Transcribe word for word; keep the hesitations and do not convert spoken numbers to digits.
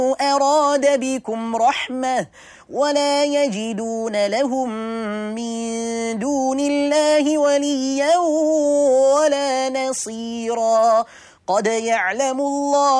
أراد بكم رحمة ولا يجدون لهم من دون الله وليا ولا نصيرا قد يعلم الله